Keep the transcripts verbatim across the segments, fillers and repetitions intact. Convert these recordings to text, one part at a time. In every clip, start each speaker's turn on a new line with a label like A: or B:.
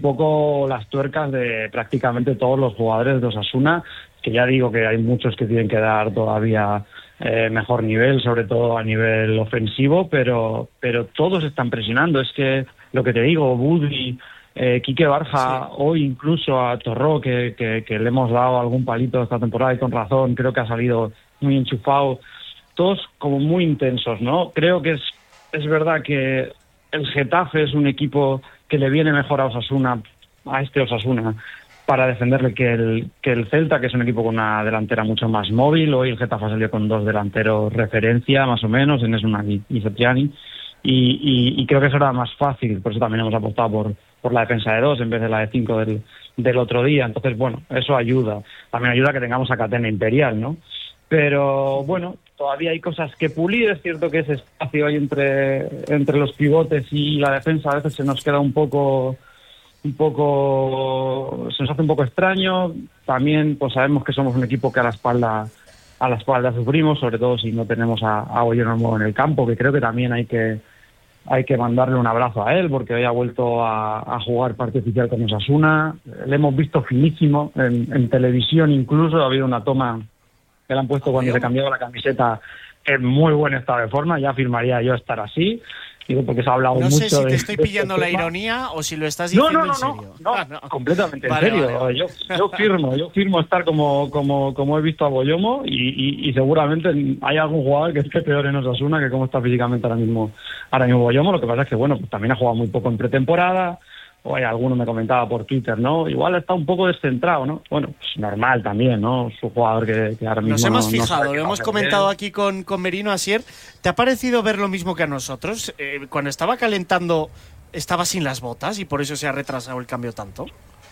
A: poco las tuercas de prácticamente todos los jugadores de Osasuna, que ya digo que hay muchos que tienen que dar todavía eh, mejor nivel, sobre todo a nivel ofensivo, pero pero todos están presionando. Es que lo que te digo, Budri, eh, Quique Barja, sí. Hoy incluso a Torró, que, que, que le hemos dado algún palito esta temporada y con razón, creo que ha salido muy enchufado, todos como muy intensos, ¿no? Creo que es, es verdad que el Getafe es un equipo que le viene mejor a Osasuna, a este Osasuna, para defenderle que el, que el Celta, que es un equipo con una delantera mucho más móvil. Hoy el Getafe salió con dos delanteros referencia, más o menos, en Esuna y Satriani, y, y, y creo que eso era más fácil, por eso también hemos apostado por, por la defensa de dos en vez de la de cinco del, del otro día. Entonces, bueno, eso ayuda. También ayuda que tengamos a Catena Imperial, ¿no? Pero, bueno, todavía hay cosas que pulir. Es cierto que ese espacio ahí entre, entre los pivotes y la defensa a veces se nos queda un poco... un poco se nos hace un poco extraño. También pues sabemos que somos un equipo que a la espalda a la espalda sufrimos, sobre todo si no tenemos a, a Boyomo en el campo, que creo que también hay que hay que mandarle un abrazo a él, porque hoy ha vuelto a, a jugar partido oficial con Osasuna. Le hemos visto finísimo en, en televisión, incluso ha habido una toma que le han puesto cuando se cambiaba la camiseta en muy buen estado de forma. Ya afirmaría yo estar así. Digo, porque se ha hablado
B: no
A: mucho
B: sé si te
A: de,
B: estoy
A: de
B: pillando
A: este
B: la
A: tema.
B: Ironía o si lo estás diciendo
A: no, no, no,
B: en serio.
A: No, no,
B: ah, no.
A: completamente
B: vale,
A: en serio.
B: Vale, vale.
A: Yo, yo firmo, yo firmo estar como, como, como he visto a Boyomo y, y, y seguramente hay algún jugador que esté peor en Osasuna que cómo está físicamente ahora mismo, ahora mismo Boyomo. Lo que pasa es que, bueno, pues también ha jugado muy poco en pretemporada. O hay alguno me comentaba por Twitter, ¿no? Igual está un poco descentrado, ¿no? Bueno, pues normal también, ¿no? Es un jugador que, que ahora mismo
B: Nos hemos
A: no,
B: fijado,
A: no
B: lo hemos comentado bien aquí con, con Merino Asier. ¿Te ha parecido ver lo mismo que a nosotros? Eh, cuando estaba calentando, estaba sin las botas y por eso se ha retrasado el cambio tanto.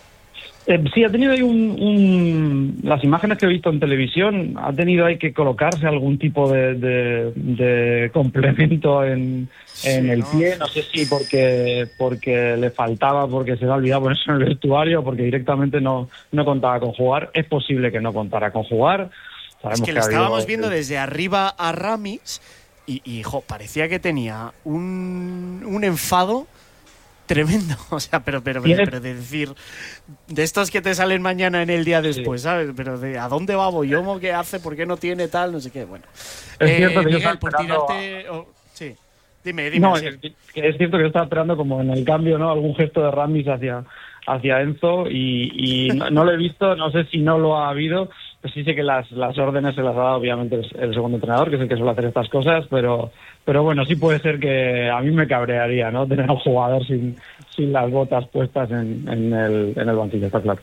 A: Eh, sí, ha tenido ahí un, un... Las imágenes que he visto en televisión, ha tenido ahí que colocarse algún tipo de, de, de complemento en, sí, en el ¿no? pie. No sé si porque porque le faltaba, porque se le ha olvidado ponerse en el vestuario, porque directamente no, no contaba con jugar. Es posible que no contara con jugar. Sabemos
B: es que,
A: que
B: le estábamos
A: habido...
B: viendo desde arriba a Ramis y, y jo, parecía que tenía un, un enfado tremendo, o sea, pero pero, pero pero de decir de estos que te salen mañana en el día después, sí. ¿Sabes? Pero de ¿a dónde va Boyomo? ¿Qué hace? ¿Por qué no tiene tal? No sé qué, bueno.
A: Es eh, cierto que
B: Miguel,
A: yo
B: por tirarte... Oh, sí, dime, dime.
A: No, es, es cierto que yo estaba esperando como en el cambio, ¿no? Algún gesto de Ramis hacia, hacia Enzo y, y no, no lo he visto, no sé si no lo ha habido. Pues sí sé que las, las órdenes se las ha dado obviamente el, el segundo entrenador, que es el que suele hacer estas cosas, pero pero bueno, sí puede ser que a mí me cabrearía, ¿no? Tener a un jugador sin, sin las botas puestas en, en, el, en el banquillo, está claro.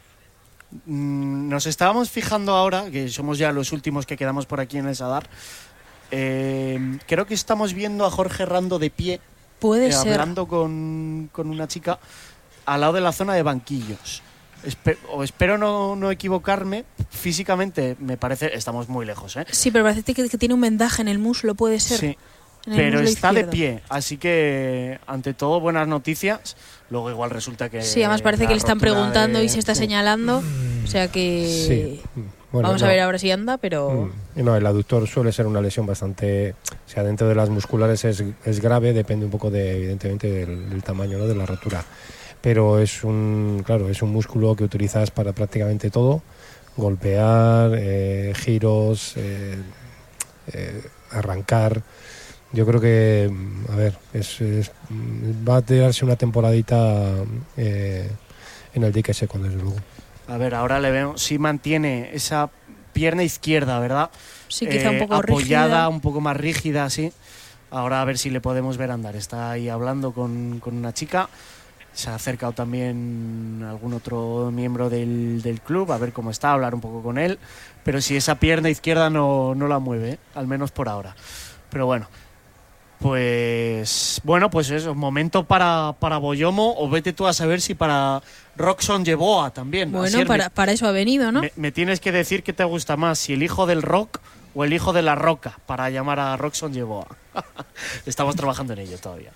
B: Nos estábamos fijando ahora, que somos ya los últimos que quedamos por aquí en el Sadar, eh, creo que estamos viendo a Jorge Rando de pie,
C: puede
B: eh,
C: ser,
B: hablando con, con una chica al lado de la zona de banquillos. Espe- o espero no, no equivocarme. Físicamente me parece, estamos muy lejos, ¿eh?
C: Sí, pero parece que, que tiene un vendaje en el muslo, puede ser.
B: Sí, pero está izquierdo. De pie, así que ante todo buenas noticias. Luego igual resulta que
C: sí, además parece que le están preguntando
B: de...
C: y se está
B: sí.
C: señalando, o sea que
D: sí. Bueno,
C: vamos
D: no.
C: a ver ahora si anda, pero
D: no, el aductor suele ser una lesión bastante, o sea, dentro de las musculares es, es grave, depende un poco de, evidentemente, del, del tamaño, ¿no? De la rotura. Pero es un, claro, es un músculo que utilizas para prácticamente todo, golpear, eh, giros, eh, eh, arrancar. Yo creo que, a ver, es, es, va a tirarse una temporadita eh, en el dique seco, desde luego.
B: A ver, ahora le vemos, sí mantiene esa pierna izquierda, ¿verdad?
C: Sí, quizá eh, un poco
B: apoyada,
C: rígida.
B: un poco más rígida, sí. Ahora a ver si le podemos ver andar. Está ahí hablando con, con una chica. Se ha acercado también algún otro miembro del, del club a ver cómo está, a hablar un poco con él, pero si esa pierna izquierda no, no la mueve, ¿eh? Al menos por ahora. Pero bueno, pues bueno, pues eso, momento para, para Boyomo, o vete tú a saber si para Roxon Yeboah también.
C: Bueno,
B: Asier,
C: para,
B: me,
C: para eso ha venido, ¿no?
B: Me, me tienes que decir qué te gusta más, si el hijo del rock o el hijo de la roca, para llamar a Roxon Yeboah. Estamos trabajando en ello todavía.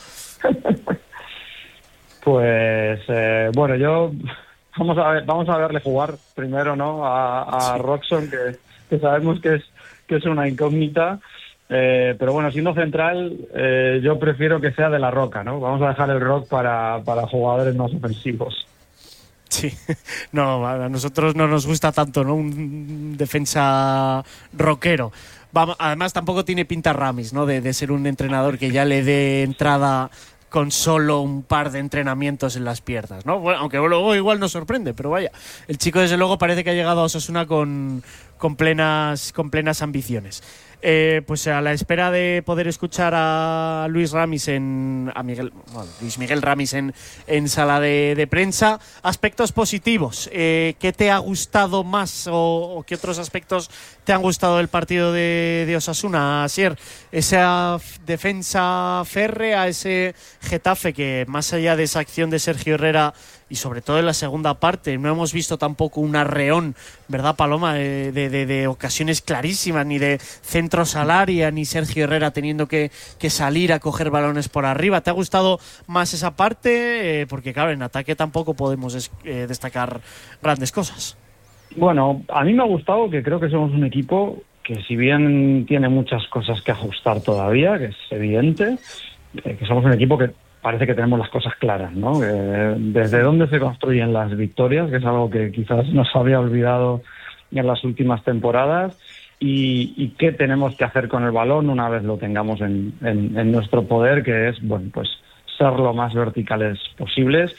A: Pues eh, bueno, yo vamos a ver, vamos a verle jugar primero, ¿no? A, a
B: sí.
A: Roxon, que, que sabemos que es que es una incógnita, Eh, pero bueno, siendo central, eh, yo prefiero que sea de la Roca, ¿no? Vamos a dejar el rock para, para jugadores más ofensivos.
B: Sí, no, a nosotros no nos gusta tanto, ¿no? Un defensa rockero. Vamos, además, tampoco tiene pinta Ramis, ¿no? De, de ser un entrenador que ya le dé entrada con solo un par de entrenamientos en las piernas, ¿no? Bueno, aunque luego igual nos sorprende, pero vaya, el chico desde luego parece que ha llegado a Osasuna con, con plenas, con plenas ambiciones. Eh, pues a la espera de poder escuchar a Luis Ramis en a Miguel, bueno, Luis Miguel Ramis en, en sala de, de prensa, aspectos positivos. Eh, ¿Qué te ha gustado más o, o qué otros aspectos te han gustado del partido de, de Osasuna, Asier? Esa defensa férrea, ese Getafe que más allá de esa acción de Sergio Herrera y sobre todo en la segunda parte, no hemos visto tampoco un arreón, ¿verdad, Paloma? De, de, de ocasiones clarísimas, ni de centros al área, ni Sergio Herrera teniendo que, que salir a coger balones por arriba. ¿Te ha gustado más esa parte? Eh, porque claro, en ataque tampoco podemos eh, destacar grandes cosas.
A: Bueno, a mí me ha gustado que creo que somos un equipo que, si bien tiene muchas cosas que ajustar todavía, que es evidente, eh, que somos un equipo que parece que tenemos las cosas claras, ¿no? Que desde dónde se construyen las victorias, que es algo que quizás nos había olvidado en las últimas temporadas, y, y qué tenemos que hacer con el balón una vez lo tengamos en, en, en nuestro poder, que es, bueno, pues ser lo más verticales posibles,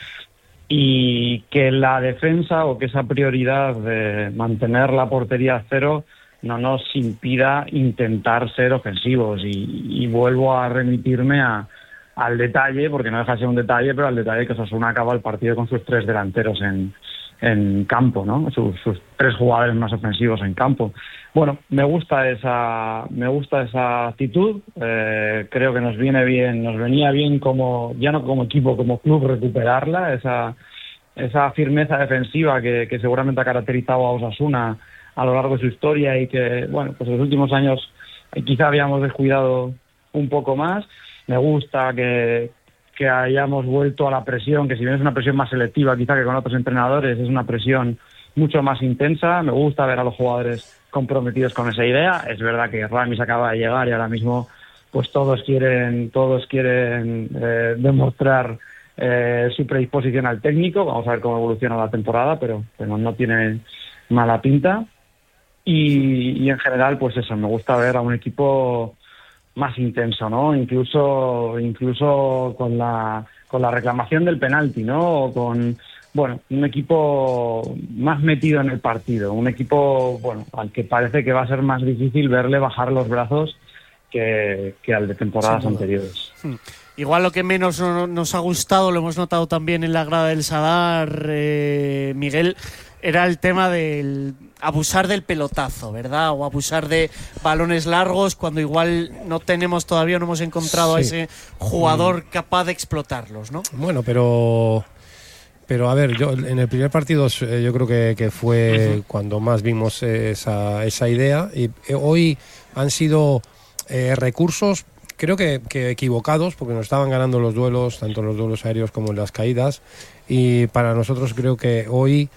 A: y que la defensa o que esa prioridad de mantener la portería a cero no nos impida intentar ser ofensivos. Y, y vuelvo a remitirme a al detalle, porque no deja de ser un detalle, pero al detalle que Osasuna acaba el partido con sus tres delanteros en, en campo, ¿no? Sus, sus tres jugadores más ofensivos en campo. Bueno, me gusta esa, me gusta esa actitud. Eh, creo que nos viene bien, nos venía bien como, ya no como equipo, como club, recuperarla, esa, esa firmeza defensiva que, que seguramente ha caracterizado a Osasuna a lo largo de su historia y que, bueno, pues en los últimos años quizá habíamos descuidado un poco más. Me gusta que, que hayamos vuelto a la presión, que si bien es una presión más selectiva quizá que con otros entrenadores, es una presión mucho más intensa. Me gusta ver a los jugadores comprometidos con esa idea. Es verdad que Ramis acaba de llegar y ahora mismo pues todos quieren todos quieren eh, demostrar eh, su predisposición al técnico. Vamos a ver cómo evoluciona la temporada, pero, pero no tiene mala pinta. Y, y en general, pues eso, me gusta ver a un equipo más intenso, ¿no? Incluso incluso con la con la reclamación del penalti, ¿no? O con, bueno, un equipo más metido en el partido, un equipo, bueno, al que parece que va a ser más difícil verle bajar los brazos que, que al de temporadas anteriores.
B: Hmm. Igual lo que menos nos ha gustado, lo hemos notado también en la grada del Sadar, eh, Miguel, era el tema del abusar del pelotazo, ¿verdad? O abusar de balones largos cuando igual no tenemos todavía, no hemos encontrado sí. a ese jugador mm. capaz de explotarlos, ¿no?
D: Bueno, pero pero a ver, yo en el primer partido eh, yo creo que, que fue uh-huh. cuando más vimos esa, esa idea, y eh, hoy han sido eh, recursos creo que, que equivocados, porque nos estaban ganando los duelos, tanto los duelos aéreos como en las caídas, y para nosotros creo que hoy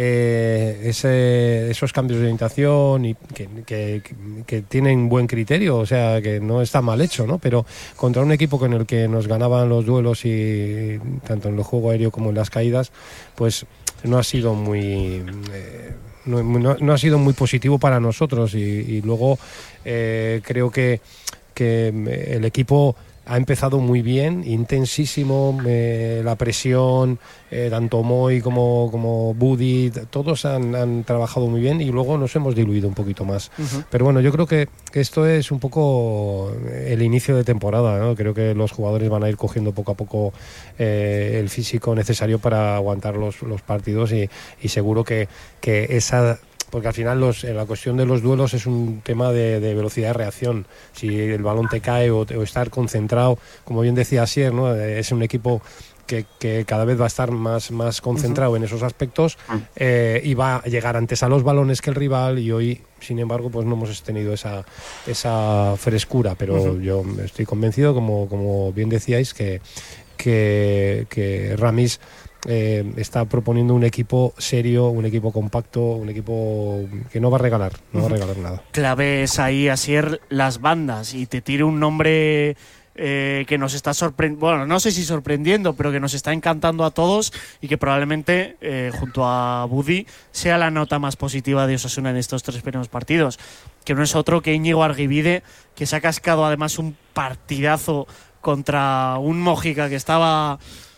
D: eh, ese, esos cambios de orientación y que, que, que tienen buen criterio, o sea, que no está mal hecho, ¿no? Pero contra un equipo con el que nos ganaban los duelos y tanto en el juego aéreo como en las caídas, pues no ha sido muy eh, no, no, no ha sido muy positivo para nosotros, y, y luego eh, creo que que el equipo ha empezado muy bien, intensísimo, eh, la presión, eh, tanto Moy como, como Budi, todos han, han trabajado muy bien, y luego nos hemos diluido un poquito más. Uh-huh. Pero bueno, yo creo que, que esto es un poco el inicio de temporada, ¿no? Creo que los jugadores van a ir cogiendo poco a poco eh, el físico necesario para aguantar los, los partidos, y, y seguro que, que esa... porque al final los, la cuestión de los duelos es un tema de, de velocidad de reacción. Si el balón te cae o, o estar concentrado, como bien decía Asier, ¿no? Es un equipo que, que cada vez va a estar más, más concentrado uh-huh. en esos aspectos, eh, y va a llegar antes a los balones que el rival, y hoy, sin embargo, pues no hemos tenido esa, esa frescura, pero uh-huh. yo estoy convencido, como, como bien decíais, que, que, que Ramis eh, está proponiendo un equipo serio, un equipo compacto, un equipo que no va a regalar, no va a regalar nada.
B: Claves ahí, Asier, las bandas, y te tiro un nombre eh, que nos está sorprendiendo, bueno, no sé si sorprendiendo, pero que nos está encantando a todos y que probablemente, eh, junto a Budi, sea la nota más positiva de Osasuna en estos tres primeros partidos, que no es otro que Íñigo Argibide, que se ha cascado además un partidazo contra un Mojica que estaba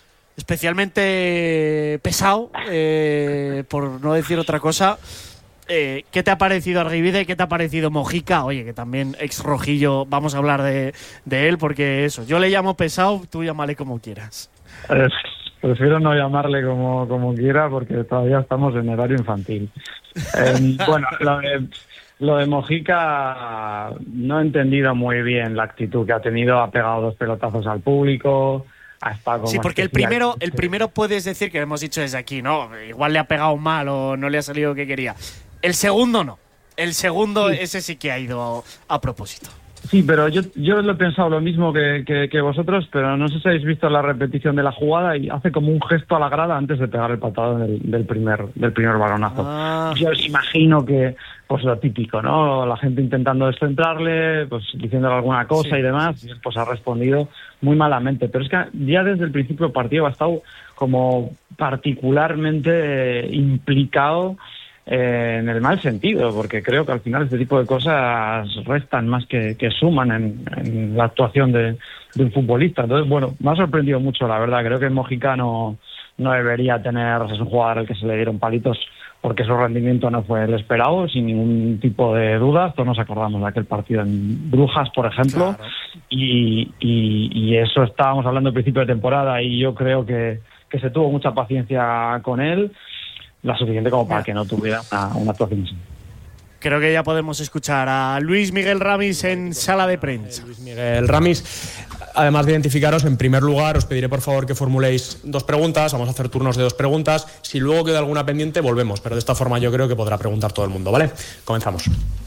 B: especialmente pesado, eh, por no decir otra cosa. Eh, ¿Qué te ha parecido Argibide? ¿Qué te ha parecido Mojica? Oye, que también ex rojillo, vamos a hablar de, de él, porque eso, yo le llamo pesado, tú llámale como quieras.
A: Eh, prefiero no llamarle como, como quiera, porque todavía estamos en horario infantil. Eh, bueno, lo de, lo de Mojica, no he entendido muy bien la actitud que ha tenido. Ha pegado dos pelotazos al público. Como
B: sí, porque el primero, el primero puedes decir, que hemos dicho desde aquí, no, igual le ha pegado mal o no le ha salido lo que quería. El segundo no. El segundo, sí. Ese sí que ha ido a, a propósito.
A: Sí, pero yo, yo lo he pensado lo mismo que, que, que vosotros, pero no sé si habéis visto la repetición de la jugada y hace como un gesto a la grada antes de pegar el patado del, del primer del primer balonazo. Ah. Yo os imagino que, pues lo típico, ¿no? La gente intentando descentrarle, pues diciéndole alguna cosa, sí, y demás, y pues ha respondido muy malamente. Pero es que ya desde el principio del partido ha estado como particularmente implicado Eh, en el mal sentido, porque creo que al final este tipo de cosas restan más que, que suman en, en la actuación de, de un futbolista. Entonces, bueno, me ha sorprendido mucho, la verdad. Creo que el Mojica no, no debería tener, es un jugador al que se le dieron palitos porque su rendimiento no fue el esperado, sin ningún tipo de duda. Todos nos acordamos de aquel partido en Brujas, por ejemplo, claro. y, y, y eso estábamos hablando al principio de temporada, y yo creo que, que se tuvo mucha paciencia con él, la suficiente como para que no tuviera una, una actuación así.
B: Creo que ya podemos escuchar a Luis Miguel Ramis en sala de prensa.
E: Luis Miguel Ramis, además de identificaros, en primer lugar os pediré por favor que formuléis dos preguntas. Vamos a hacer turnos de dos preguntas. Si luego queda alguna pendiente, volvemos, pero de esta forma yo creo que podrá preguntar todo el mundo, ¿vale? Comenzamos.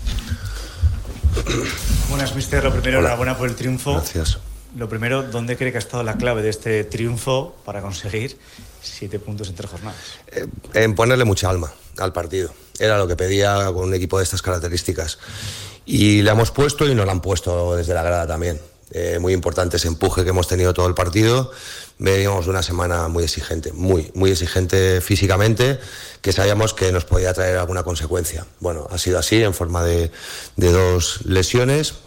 F: Buenas, mister. Lo primero, enhorabuena por el triunfo.
G: Gracias.
F: Lo primero, ¿dónde cree que ha estado la clave de este triunfo para conseguir siete puntos en tres jornadas?
G: Eh, en ponerle mucha alma al partido. Era lo que pedía con un equipo de estas características. Y le hemos puesto y nos lo han puesto desde la grada también. Eh, muy importante ese empuje que hemos tenido todo el partido. Veníamos de una semana muy exigente, muy, muy exigente físicamente, que sabíamos que nos podía traer alguna consecuencia. Bueno, ha sido así, en forma de, de dos lesiones.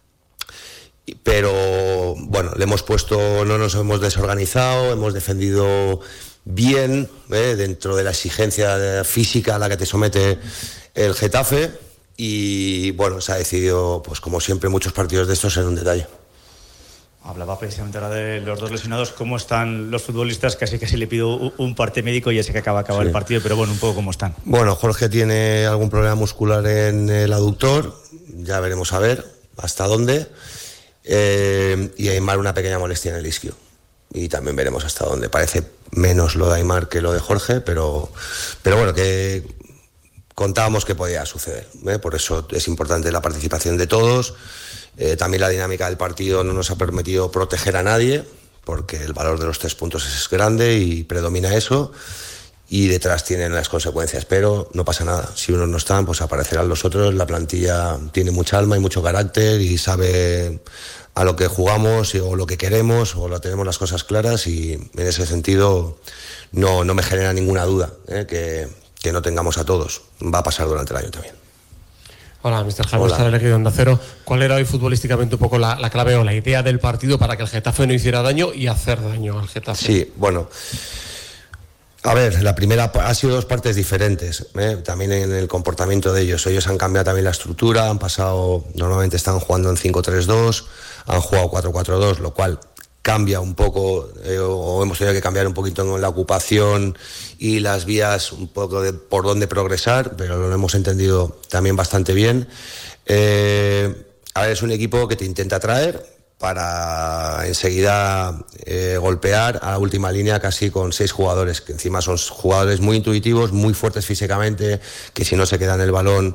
G: Pero bueno, le hemos puesto, no nos hemos desorganizado, hemos defendido bien, ¿eh? dentro de la exigencia física a la que te somete el Getafe, y bueno, se ha decidido, pues como siempre, muchos partidos de estos en un detalle.
F: Hablaba precisamente ahora de los dos lesionados. ¿Cómo están los futbolistas? Casi casi le pido un parte médico, ya sé que acaba de acabar sí. el partido, pero bueno, un poco cómo están.
G: Bueno, Jorge tiene algún problema muscular en el aductor, ya veremos a ver hasta dónde. Eh, y Aimar una pequeña molestia en el isquio, y también veremos hasta dónde. Parece menos lo de Aimar que lo de Jorge, pero, pero bueno, que contábamos que podía suceder, ¿eh? Por eso es importante la participación de todos. Eh, también la dinámica del partido no nos ha permitido proteger a nadie, porque el valor de los tres puntos es grande y predomina eso, y detrás tienen las consecuencias, pero no pasa nada. Si unos no están, pues aparecerán los otros. La plantilla tiene mucha alma y mucho carácter y sabe a lo que jugamos o lo que queremos, o lo tenemos las cosas claras, y en ese sentido no, no me genera ninguna duda, ¿eh? que, que no tengamos a todos. Va a pasar durante el año también.
E: Hola, mister Javier Saralegui de Onda Cero. ¿Cuál era hoy futbolísticamente un poco la, la clave o la idea del partido para que el Getafe no hiciera daño y hacer daño al Getafe?
G: Sí, bueno, a ver, la primera ha sido dos partes diferentes, ¿eh? También en el comportamiento de ellos. Ellos han cambiado también la estructura, han pasado, normalmente están jugando en cinco tres dos, han jugado cuatro cuatro dos, lo cual cambia un poco, eh, o hemos tenido que cambiar un poquito en la ocupación y las vías un poco de por dónde progresar, pero lo hemos entendido también bastante bien. Eh, a ver, es un equipo que te intenta atraer para enseguida eh, golpear a la última línea casi con seis jugadores, que encima son jugadores muy intuitivos, muy fuertes físicamente, que si no se quedan el balón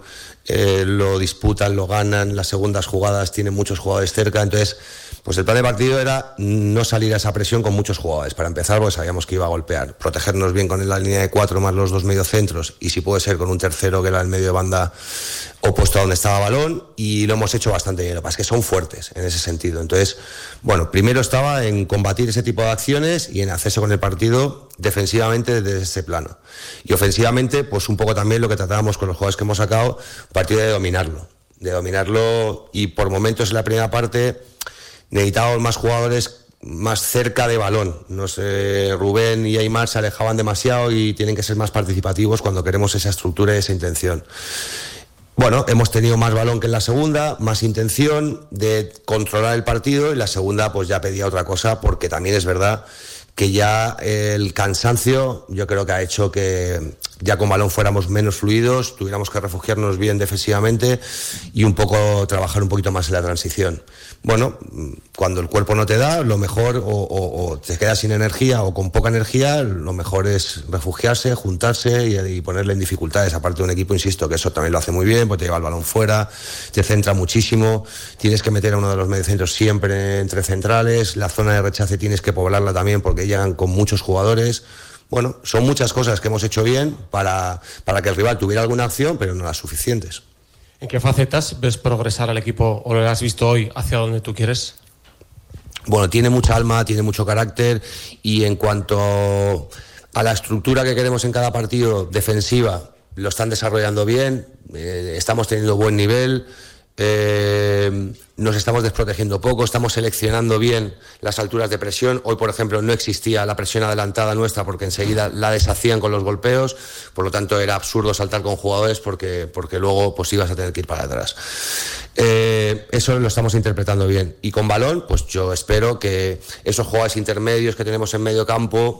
G: eh, lo disputan, lo ganan, las segundas jugadas tienen muchos jugadores cerca, entonces pues el plan de partido era no salir a esa presión con muchos jugadores. Para empezar, pues sabíamos que iba a golpear, protegernos bien con la línea de cuatro más los dos mediocentros y si puede ser con un tercero que era el medio de banda opuesto a donde estaba balón, y lo hemos hecho bastante bien. Lo que pasa es que son fuertes en ese sentido. Entonces, bueno, primero estaba en combatir ese tipo de acciones y en hacerse con el partido defensivamente desde ese plano. Y ofensivamente, pues un poco también lo que tratábamos con los jugadores que hemos sacado, partido de dominarlo, de dominarlo y por momentos en la primera parte necesitábamos más jugadores más cerca de balón. No sé, Rubén y Aimar se alejaban demasiado y tienen que ser más participativos cuando queremos esa estructura y esa intención. Bueno, hemos tenido más balón que en la segunda, más intención de controlar el partido, y la segunda pues ya pedía otra cosa, porque también es verdad que ya el cansancio yo creo que ha hecho que ya con balón fuéramos menos fluidos, tuviéramos que refugiarnos bien defensivamente y un poco trabajar un poquito más en la transición. Bueno, cuando el cuerpo no te da, lo mejor, o, o, o te quedas sin energía o con poca energía, lo mejor es refugiarse, juntarse y, y ponerle en dificultades. Aparte de un equipo, insisto, que eso también lo hace muy bien, pues te lleva el balón fuera, te centra muchísimo, tienes que meter a uno de los mediocentros siempre entre centrales, la zona de rechace tienes que poblarla también porque llegan con muchos jugadores. Bueno, son muchas cosas que hemos hecho bien para, para que el rival tuviera alguna acción, pero no las suficientes.
E: ¿En qué facetas ves progresar al equipo o lo has visto hoy hacia donde tú quieres?
G: Bueno, tiene mucha alma, tiene mucho carácter, y en cuanto a la estructura que queremos en cada partido defensiva, lo están desarrollando bien, eh, estamos teniendo buen nivel, eh, nos estamos desprotegiendo poco, estamos seleccionando bien las alturas de presión. Hoy, por ejemplo, no existía la presión adelantada nuestra porque enseguida la deshacían con los golpeos, por lo tanto era absurdo saltar con jugadores porque, porque luego pues ibas a tener que ir para atrás. Eh, eso lo estamos interpretando bien, y con balón pues yo espero que esos jugadores intermedios que tenemos en medio campo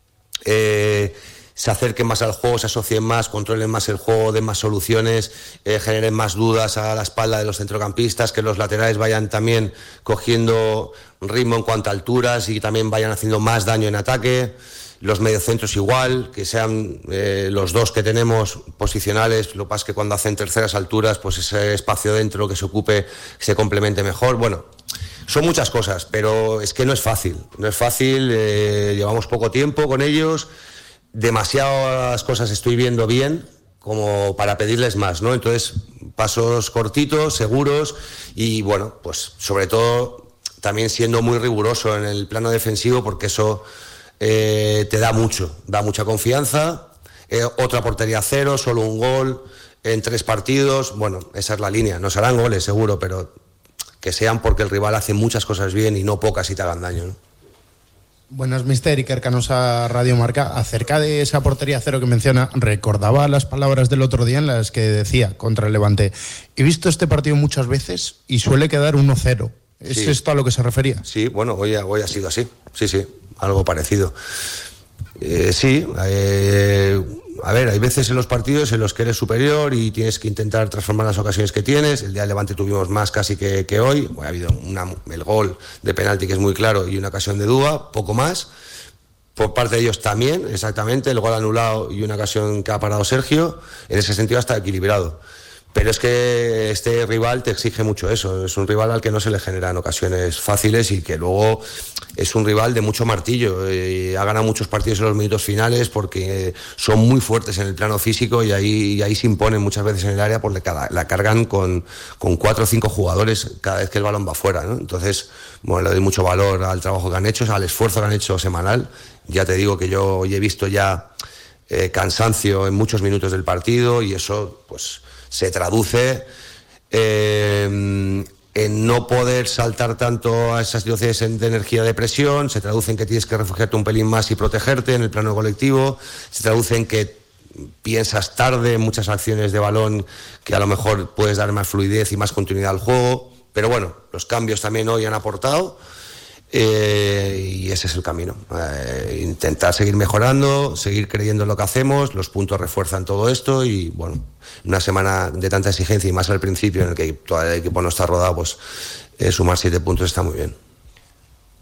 G: eh, se acerquen más al juego, se asocien más, controlen más el juego, den más soluciones, eh, generen más dudas a la espalda de los centrocampistas, que los laterales vayan también cogiendo ritmo en cuanto a alturas y también vayan haciendo más daño en ataque. Los mediocentros igual, que sean eh, los dos que tenemos posicionales, lo que pasa es que cuando hacen terceras alturas, pues ese espacio dentro que se ocupe se complemente mejor. Bueno, son muchas cosas, pero es que no es fácil, no es fácil, eh, llevamos poco tiempo con ellos, demasiadas cosas estoy viendo bien como para pedirles más, ¿no? Entonces, pasos cortitos, seguros, y bueno, pues sobre todo también siendo muy riguroso en el plano defensivo, porque eso eh, te da mucho, da mucha confianza. Eh, otra portería cero, solo un gol en tres partidos, bueno, esa es la línea. Nos harán goles seguro, pero que sean porque el rival hace muchas cosas bien y no pocas y te hagan daño, ¿no?
H: Buenas, mister Iker Canosa, Radio Marca. Acerca de esa portería cero que menciona, recordaba las palabras del otro día en las que decía contra el Levante: he visto este partido muchas veces y suele quedar uno cero. ¿Es
G: sí.
H: esto a lo que se refería?
G: Sí, bueno, hoy, hoy ha sido así. Sí, sí, algo parecido. Eh, sí, eh, a ver, hay veces en los partidos en los que eres superior y tienes que intentar transformar las ocasiones que tienes. El día del Levante tuvimos más casi que, que hoy. Bueno, ha habido una, el gol de penalti que es muy claro y una ocasión de Dúa, poco más. Por parte de ellos también, exactamente, el gol anulado y una ocasión que ha parado Sergio. En ese sentido está equilibrado. Pero es que este rival te exige mucho eso. Es un rival al que no se le generan ocasiones fáciles y que luego es un rival de mucho martillo. Eh, ha ganado muchos partidos en los minutos finales porque son muy fuertes en el plano físico y ahí, y ahí se imponen muchas veces en el área porque cada, la cargan con, con cuatro o cinco jugadores cada vez que el balón va fuera, ¿no? Entonces, bueno, le doy mucho valor al trabajo que han hecho, al esfuerzo que han hecho semanal. Ya te digo que yo hoy he visto ya eh, cansancio en muchos minutos del partido y eso, pues, se traduce eh, en no poder saltar tanto a esas situaciones de energía de presión, se traduce en que tienes que refugiarte un pelín más y protegerte en el plano colectivo, se traduce en que piensas tarde en muchas acciones de balón que a lo mejor puedes dar más fluidez y más continuidad al juego, pero bueno, los cambios también hoy han aportado. Eh, y ese es el camino, eh, intentar seguir mejorando, seguir creyendo en lo que hacemos, los puntos refuerzan todo esto y bueno, una semana de tanta exigencia y más al principio en el que todo el equipo no está rodado, pues eh, sumar siete puntos está muy bien.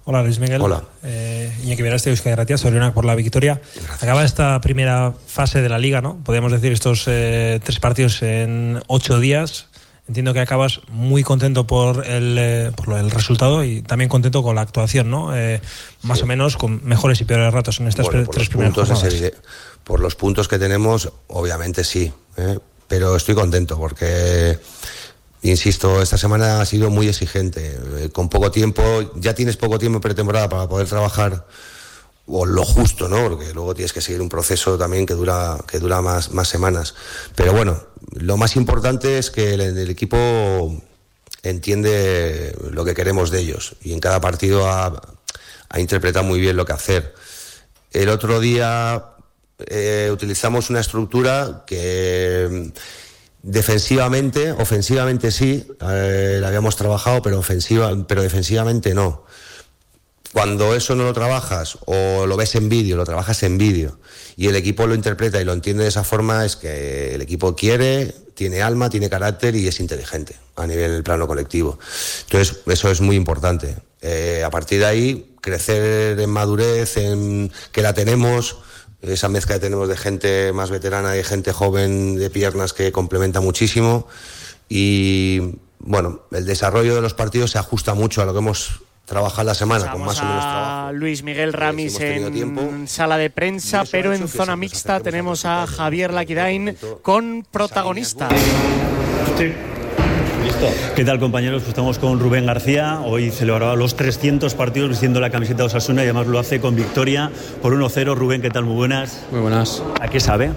I: Hola Luis Miguel.
G: Hola.
I: Eh, Iñaki Beraste, Euskadi Irratia, Zorionak por la victoria. Gracias. Acaba esta primera fase de la Liga, ¿no? Podríamos decir estos eh, tres partidos en ocho días. Entiendo que acabas muy contento por el, eh, por el resultado y también contento con la actuación, ¿no? Eh, más sí. o menos con mejores y peores ratos en estas bueno, tres primeras jornadas.
G: Ese, por los puntos que tenemos, obviamente sí, ¿eh? Pero estoy contento porque, insisto, esta semana ha sido muy exigente. Eh, con poco tiempo, ya tienes poco tiempo en pretemporada para poder trabajar o lo justo, ¿no? Porque luego tienes que seguir un proceso también que dura que dura más, más semanas. Pero bueno, lo más importante es que el, el equipo entiende lo que queremos de ellos y en cada partido ha, ha interpretado muy bien lo que hacer. El otro día eh, utilizamos una estructura que defensivamente, ofensivamente sí, eh, la habíamos trabajado, pero ofensiva, pero defensivamente no. Cuando eso no lo trabajas o lo ves en vídeo, lo trabajas en vídeo y el equipo lo interpreta y lo entiende de esa forma, es que el equipo quiere, tiene alma, tiene carácter y es inteligente a nivel del plano colectivo. Entonces, eso es muy importante. Eh, a partir de ahí, crecer en madurez, en que la tenemos, esa mezcla que tenemos de gente más veterana y gente joven de piernas que complementa muchísimo y, bueno, el desarrollo de los partidos se ajusta mucho a lo que hemos trabajar la semana
B: Pasamos
G: con más o menos trabajo.
B: Luis Miguel Ramis si en tiempo. Sala de prensa, pero en zona mixta tenemos a Javier Laquidain con protagonista.
F: Sí. ¿Listo? ¿Qué tal, compañeros? Estamos con Rubén García. Hoy celebraba los trescientos partidos vistiendo la camiseta de Osasuna y además lo hace con victoria por uno cero. Rubén, ¿qué tal? Muy buenas.
J: Muy buenas.
F: ¿A qué sabe?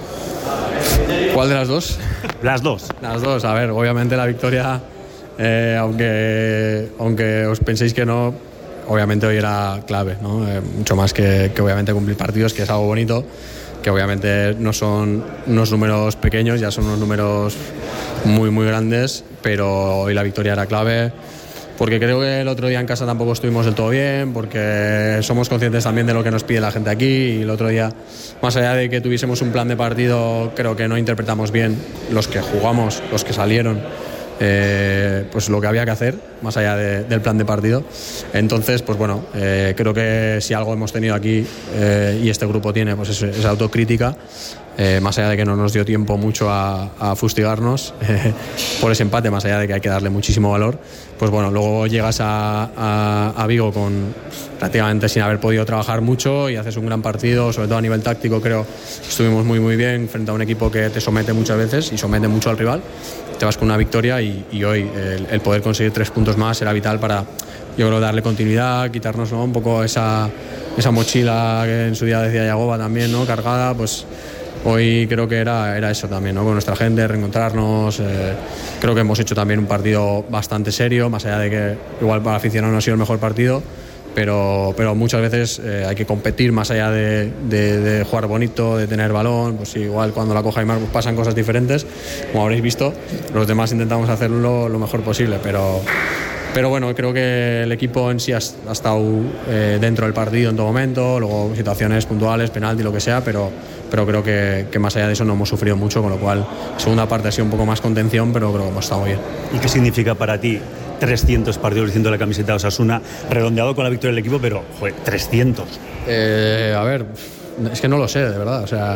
J: ¿Cuál de las dos?
F: Las dos.
J: Las dos. A ver, obviamente la victoria... Eh, aunque, aunque os penséis que no, obviamente hoy era clave, ¿no? Eh, mucho más que, que obviamente cumplir partidos, que es algo bonito, que obviamente no son unos números pequeños, ya son unos números muy muy grandes, pero hoy la victoria era clave, porque creo que el otro día en casa tampoco estuvimos del todo bien, porque somos conscientes también de lo que nos pide la gente aquí, y el otro día, más allá de que tuviésemos un plan de partido, creo que no interpretamos bien los que jugamos, los que salieron, Eh, pues lo que había que hacer más allá de, del plan de partido. Entonces, pues bueno, eh, creo que si algo hemos tenido aquí eh, y este grupo tiene, pues es, es autocrítica, eh, más allá de que no nos dio tiempo mucho a, a fustigarnos eh, por ese empate, más allá de que hay que darle muchísimo valor, pues bueno, luego llegas a, a, a Vigo con prácticamente sin haber podido trabajar mucho y haces un gran partido, sobre todo a nivel táctico. Creo que estuvimos muy muy bien frente a un equipo que te somete muchas veces y somete mucho al rival. Te vas con una victoria y, y hoy el, el poder conseguir tres puntos más era vital para, yo creo, darle continuidad, quitarnos, ¿no?, un poco esa, esa mochila que en su día decía Yagoba también, ¿no?, cargada. Pues hoy creo que era, era eso también, ¿no?, con nuestra gente, reencontrarnos. Eh, creo que hemos hecho también un partido bastante serio, más allá de que igual para el aficionado no ha sido el mejor partido, pero, pero muchas veces eh, hay que competir más allá de, de, de jugar bonito, de tener balón. Pues igual cuando la coja Aimar pues pasan cosas diferentes, como habréis visto. Los demás intentamos hacerlo lo mejor posible, pero, pero bueno, creo que el equipo en sí ha, ha estado eh, dentro del partido en todo momento, luego situaciones puntuales, penalti, lo que sea, pero, pero creo que, que más allá de eso no hemos sufrido mucho, con lo cual la segunda parte ha sido un poco más contención, pero creo que hemos estado bien.
F: ¿Y qué significa para ti trescientos partidos vistiendo la camiseta de Osasuna, redondeado con la victoria del equipo, pero joder, trescientos?
J: Eh, a ver, es que no lo sé, de verdad. O sea,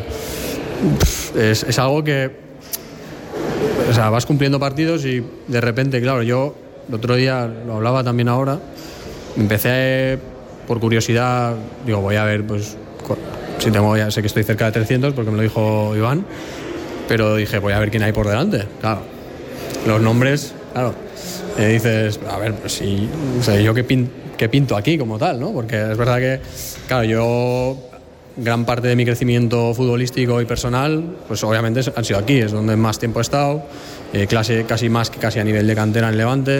J: es, es algo que, o sea, vas cumpliendo partidos y de repente, claro, yo el otro día lo hablaba también ahora, empecé por curiosidad, digo, voy a ver, pues, si tengo, ya sé que estoy cerca de trescientos porque me lo dijo Iván, pero dije, voy a ver quién hay por delante. Claro, los nombres, claro. Eh, dices, a ver, pues sí, o sea, yo qué, pin, qué pinto aquí como tal, ¿no? Porque es verdad que, claro, yo gran parte de mi crecimiento futbolístico y personal, pues obviamente han sido aquí, es donde más tiempo he estado, eh, clase, casi más que casi a nivel de cantera en Levante.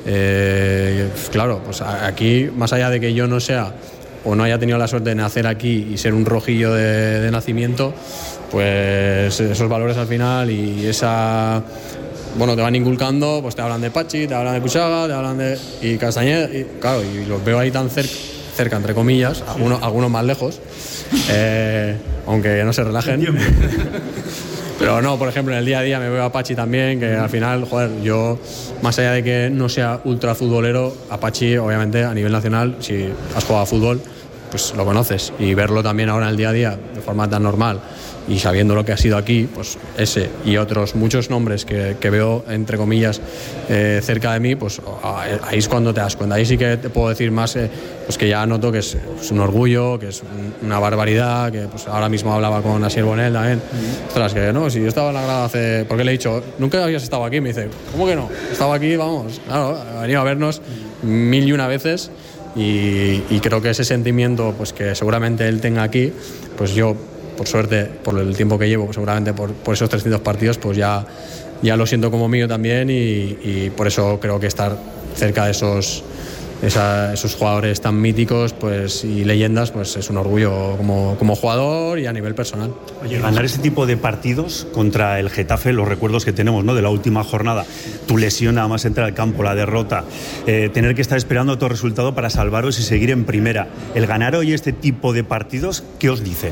J: Eh, claro, pues aquí, más allá de que yo no sea o no haya tenido la suerte de nacer aquí y ser un rojillo de, de nacimiento, pues esos valores al final y esa... Bueno, te van inculcando, pues te hablan de Pachi, te hablan de Cuchaga, te hablan de... y Castañeda, y claro, y los veo ahí tan cerca, cerca entre comillas, algunos, algunos más lejos, eh, aunque no se relajen. Pero no, por ejemplo, en el día a día me veo a Pachi también, que al final, joder, yo, más allá de que no sea ultra futbolero, a Pachi, obviamente, a nivel nacional, si has jugado a fútbol, pues lo conoces. Y verlo también ahora en el día a día, de forma tan normal, y sabiendo lo que ha sido aquí, pues ese y otros muchos nombres que, que veo, entre comillas, eh, cerca de mí, pues ahí es cuando te das cuenta. Ahí sí que te puedo decir más, eh, pues que ya noto que es, es un orgullo, que es un, una barbaridad, que pues ahora mismo hablaba con Asier Bonel también. Mm. Ostras, que no, si yo estaba en la grada hace... Porque le he dicho, nunca habías estado aquí, me dice, ¿cómo que no? Estaba aquí, vamos, claro, ha venido a vernos mil y una veces. Y, y creo que ese sentimiento, pues que seguramente él tenga aquí, pues yo, por suerte, por el tiempo que llevo, pues seguramente por, por esos trescientos partidos, pues ya, ya lo siento como mío también, y, y por eso creo que estar cerca de esos, esa, esos jugadores tan míticos, pues, y leyendas, pues es un orgullo como, como jugador y a nivel personal.
F: Oye, ganar ese tipo de partidos contra el Getafe, los recuerdos que tenemos, ¿no?, de la última jornada, tu lesión nada más entrar al campo, la derrota, eh, tener que estar esperando otro resultado para salvaros y seguir en primera. El ganar hoy este tipo de partidos, ¿qué os dice?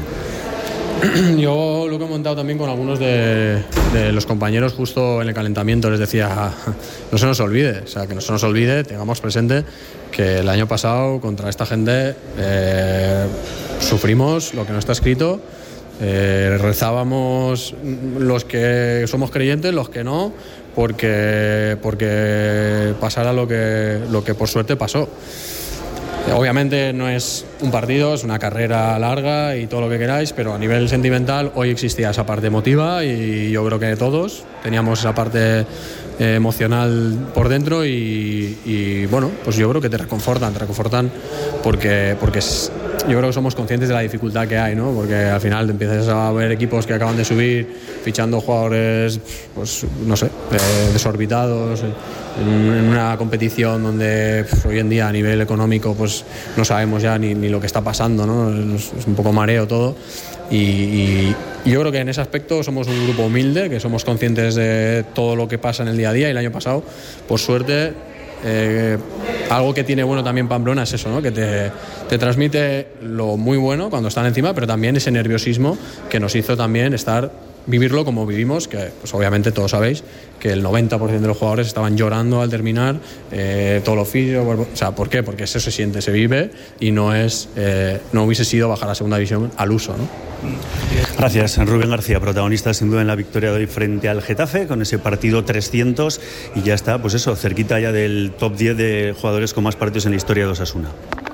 J: Yo lo que he montado también con algunos de, de los compañeros justo en el calentamiento, les decía, no se nos olvide, o sea, que no se nos olvide, tengamos presente que el año pasado contra esta gente eh, sufrimos lo que no está escrito, eh, rezábamos los que somos creyentes, los que no, porque, porque pasara lo que, lo que por suerte pasó. Obviamente no es un partido, es una carrera larga y todo lo que queráis, pero a nivel sentimental hoy existía esa parte emotiva y yo creo que todos teníamos esa parte eh, emocional por dentro y, y bueno, pues yo creo que te reconfortan, te reconfortan porque, porque es, yo creo que somos conscientes de la dificultad que hay, ¿no? Porque al final te empiezas a ver equipos que acaban de subir fichando jugadores, pues no sé, eh, desorbitados en, en una competición donde pues, hoy en día a nivel económico pues no sabemos ya ni, ni lo que está pasando, ¿no? Es, es un poco mareo todo y, y yo creo que en ese aspecto somos un grupo humilde, que somos conscientes de todo lo que pasa en el día a día y el año pasado, por suerte, Eh, algo que tiene bueno también Pamplona es eso, ¿no? Que te, te transmite lo muy bueno cuando están encima, pero también ese nerviosismo que nos hizo también estar, vivirlo como vivimos, que pues obviamente todos sabéis que el noventa por ciento de los jugadores estaban llorando al terminar, eh, todo lo físico, o sea, ¿por qué? Porque eso se siente, se vive y no es, eh, no hubiese sido bajar a la segunda división al uso, ¿no?
F: Gracias, Rubén García, protagonista sin duda en la victoria de hoy frente al Getafe, con ese partido trescientos y ya está, pues eso, cerquita ya del top diez de jugadores con más partidos en la historia de Osasuna.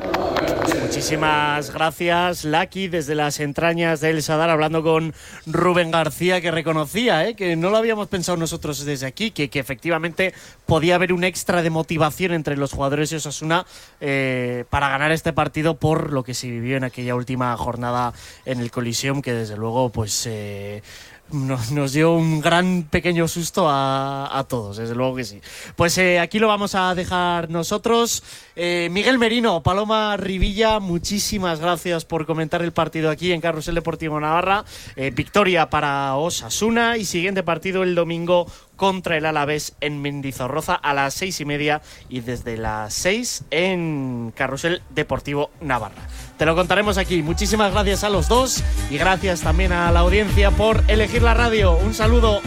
B: Muchísimas gracias, Laki, desde las entrañas del Sadar, hablando con Rubén García, que reconocía ¿eh? que no lo habíamos pensado nosotros desde aquí, que, que efectivamente podía haber un extra de motivación entre los jugadores de Osasuna eh, para ganar este partido por lo que se vivió en aquella última jornada en el Coliseum, que desde luego pues eh, nos, nos dio un gran pequeño susto a, a todos, desde luego que sí. Pues eh, aquí lo vamos a dejar nosotros. Eh, Miguel Merino, Paloma Rivilla, muchísimas gracias por comentar el partido aquí en Carrusel Deportivo Navarra. Eh, victoria para Osasuna y siguiente partido el domingo contra el Alavés en Mendizorroza a las seis y media y desde las seis en Carrusel Deportivo Navarra. Te lo contaremos aquí. Muchísimas gracias a los dos y gracias también a la audiencia por elegir la radio. Un saludo.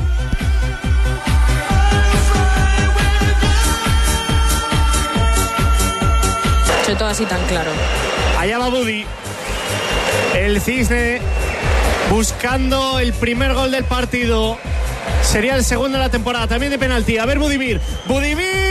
C: Todo así tan claro.
B: Allá va Budi. El Cisne buscando el primer gol del partido. Sería el segundo de la temporada. También de penalti. A ver, Budimir. Budimir.